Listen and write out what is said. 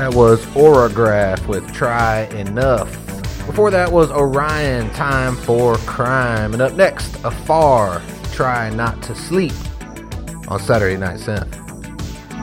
That was Orograph with Try Enough. Before that was Orion, Time for Crime. And up next, Afar, Try Not to Sleep on Saturday Night Synth.